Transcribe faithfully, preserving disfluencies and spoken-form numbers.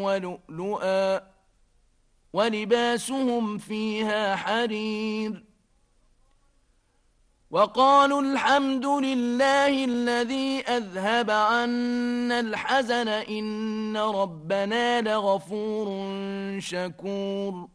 ولؤلؤا ولباسهم فيها حرير. وقالوا الحمد لله الذي أذهب عنا الحزن إن ربنا لغفور شكور.